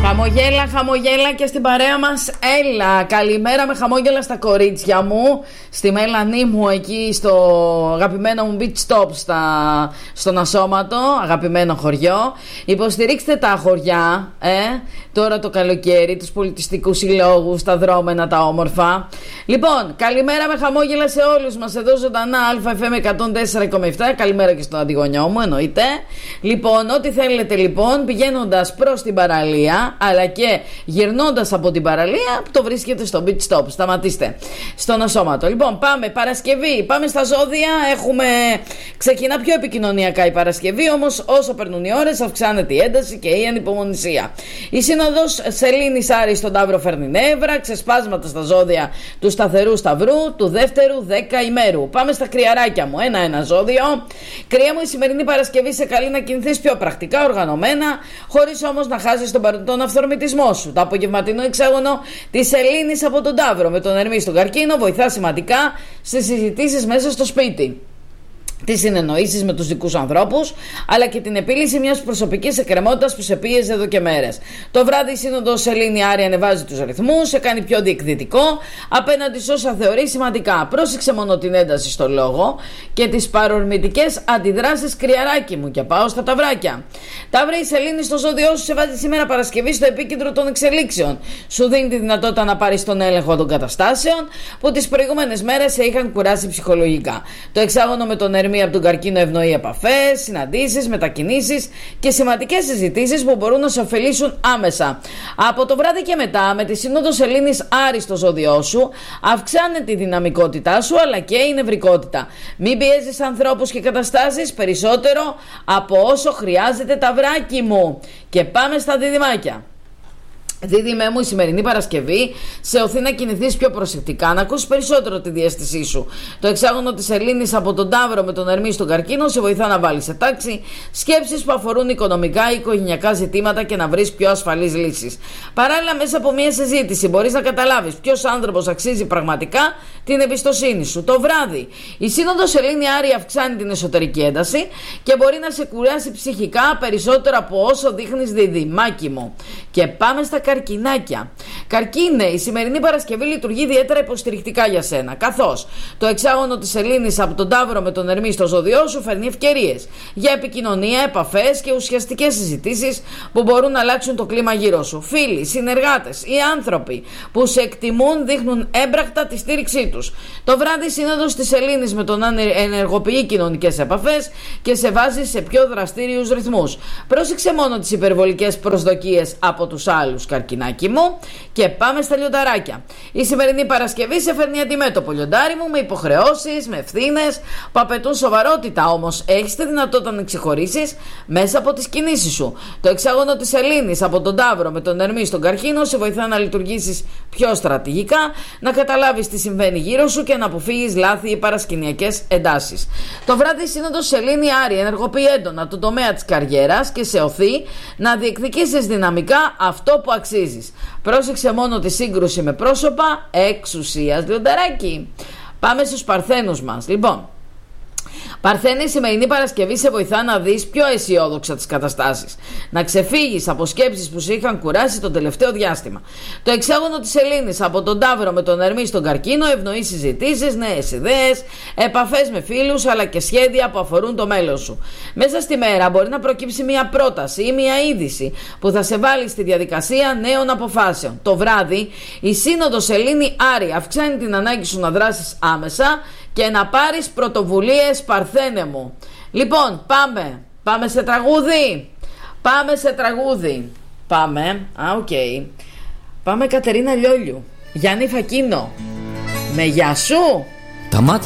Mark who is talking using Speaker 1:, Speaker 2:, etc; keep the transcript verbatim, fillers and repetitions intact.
Speaker 1: Χαμογέλα, χαμογέλα και στην παρέα μας. Έλα, καλημέρα με χαμόγελα στα κορίτσια μου, στη Μέλανή μου εκεί στο αγαπημένο μου beach stop στα, στον Ασώματο, αγαπημένο χωριό. Υποστηρίξτε τα χωριά, ε, τώρα το καλοκαίρι, τους πολιτιστικούς συλλόγους, τα δρόμενα, τα όμορφα. Λοιπόν, καλημέρα με χαμόγελα σε όλους μας εδώ ζωντανά, ΑΕΦΕΜ εκατόν τέσσερα κόμμα επτά. Καλημέρα και στον Αντιγονιό μου, εννοείται. Λοιπόν, ό,τι θέλετε λοιπόν, πηγαίνοντας προς την παραλία, αλλά και γυρνώντας από την παραλία, το βρίσκεται στο beach stop. Σταματήστε στον Ασώματο. Λοιπόν, πάμε Παρασκευή, πάμε στα ζώδια. Έχουμε... Ξεκινά πιο επικοινωνιακά η Παρασκευή, όμως όσο περνούν οι ώρες αυξάνεται η ένταση και η ανυπομονησία. Η σύνοδος Σελήνης Άρη στον Ταύρο φέρνει νεύρα, ξεσπάσματα στα ζώδια του σταθερού σταυρού, του δεύτερου δέκα ημέρου. Πάμε στα κρυαράκια μου, ένα-ένα ζώδιο. Κρυά μου, η σημερινή Παρασκευή σε καλεί να κινηθείς πιο πρακτικά, οργανωμένα, χωρίς όμως να χάσεις τον, τον αυθορμητισμό σου. Το απογευματινό εξάγωνο της Σελήνης από τον Ταύρο με τον Ερμή στον Καρκίνο βοηθά σημαντικά στις συζητήσεις μέσα στο σπίτι, τις συνεννοήσεις με τους δικούς ανθρώπους, αλλά και την επίλυση μιας προσωπικής εκκρεμότητας που σε πίεζε εδώ και μέρες. Το βράδυ η σύνοδος Σελήνη Άρη ανεβάζει τους ρυθμούς, σε κάνει πιο διεκδυτικό απέναντι σε όσα θεωρεί σημαντικά. Πρόσεξε μόνο την ένταση στο λόγο και τις παρορμητικές αντιδράσεις, κρυαράκι μου, και πάω στα ταυράκια. Ταύρε, η Σελήνη στο ζώδιό σου σε βάζει σήμερα Παρασκευή στο επίκεντρο των εξελίξεων. Σου δίνει τη δυνατότητα να πάρεις τον έλεγχο των καταστάσεων που τις προηγούμενες μέρες σε είχαν κουράσει ψυχολογικά. Το εξάγωνο με τον Ερμή από τον Καρκίνο ευνοεί επαφές, συναντήσεις, μετακινήσεις και σημαντικές συζητήσεις που μπορούν να σε ωφελήσουν άμεσα. Από το βράδυ και μετά, με τη σύνοδο Σελήνης Άρη στο ζώδιό σου, αυξάνεται η δυναμικότητά σου αλλά και η νευρικότητα. Μην πιέζεις ανθρώπους και καταστάσεις περισσότερο από όσο χρειάζεται, ταυράκι μου. Και πάμε στα δίδυμάκια. Δίδυμέ μου, η σημερινή Παρασκευή σε οθεί να κινηθείς πιο προσεκτικά, να ακούσεις περισσότερο τη διαίσθησή σου. Το εξάγωνο της Σελήνης από τον Ταύρο με τον Ερμή στον Καρκίνο σε βοηθά να βάλεις σε τάξη σκέψεις που αφορούν οικονομικά ή οικογενειακά ζητήματα και να βρεις πιο ασφαλείς λύσεις. Παράλληλα, μέσα από μια συζήτηση μπορείς να καταλάβεις ποιος άνθρωπος αξίζει πραγματικά την εμπιστοσύνη σου. Το βράδυ, η σύνοδος Σελήνη Άρη αυξάνει την εσωτερική ένταση και μπορεί να σε κουράσει ψυχικά περισσότερο από όσο δείχνεις, διδυμάκι μου. Και πάμε στα καρκινάκια. Καρκίνε, η σημερινή Παρασκευή λειτουργεί ιδιαίτερα υποστηρικτικά για σένα, καθώς το εξάγωνο της Σελήνης από τον Ταύρο με τον Ερμή στο ζώδιό σου φέρνει ευκαιρίες για επικοινωνία, επαφές και ουσιαστικές συζητήσεις που μπορούν να αλλάξουν το κλίμα γύρω σου. Φίλοι, συνεργάτες ή άνθρωποι που σε εκτιμούν δείχνουν έμπρακτα τη στήριξή τους. Το βράδυ η σύνοδος της Σελήνης με τον ενεργοποιεί κοινωνικές επαφές και σε βάζει σε πιο δραστήριους ρυθμούς. Πρόσεξε μόνο τις υπερβολικές προσδοκίες από τους άλλους, καρκινάκι μου. Και πάμε στα λιονταράκια. Η σημερινή Παρασκευή σε φέρνει αντιμέτωπο, λιοντάρι μου, με υποχρεώσεις, με ευθύνες που απαιτούν σοβαρότητα. Όμως έχεις τη δυνατότητα να ξεχωρίσεις μέσα από τις κινήσεις σου. Το εξάγωνο της Σελήνης από τον Ταύρο με τον Ερμή στον Καρκίνο σε βοηθά να λειτουργήσεις πιο στρατηγικά, να καταλάβεις τι συμβαίνει γύρω σου και να αποφύγεις λάθη ή παρασκηνιακές εντάσεις. Το βράδυ η σύνοδος Σελήνη Άρη ενεργοποιεί έντονα τον τομέα της καριέρας και σε οθεί να διεκδικήσεις δυναμικά αυτό που αξίζεις. Πρόσεξε μόνο τη σύγκρουση με πρόσωπα εξουσίας, λιονταράκι. Πάμε στους παρθένους μας. Λοιπόν, Παρθένε, η σημερινή Παρασκευή σε βοηθά να δεις πιο αισιόδοξα τις καταστάσεις, να ξεφύγεις από σκέψεις που σε είχαν κουράσει το τελευταίο διάστημα. Το εξάγωνο της Σελήνης από τον Ταύρο με τον Ερμή στον Καρκίνο ευνοεί συζητήσεις, νέες ιδέες, επαφές με φίλους αλλά και σχέδια που αφορούν το μέλλον σου. Μέσα στη μέρα μπορεί να προκύψει μια πρόταση ή μια είδηση που θα σε βάλει στη διαδικασία νέων αποφάσεων. Το βράδυ η σύνοδος Σελήνη Άρη αυξάνει την ανάγκη σου να δράσεις άμεσα και να πάρεις πρωτοβουλίες, Παρθένε μου. Λοιπόν, πάμε. Πάμε σε τραγούδι. Πάμε σε τραγούδι. Πάμε. Α, οκ. Okay. Πάμε Κατερίνα Λιόλιου. Γιάννη Φακίνο. Με γεια σου.
Speaker 2: Τα μάτια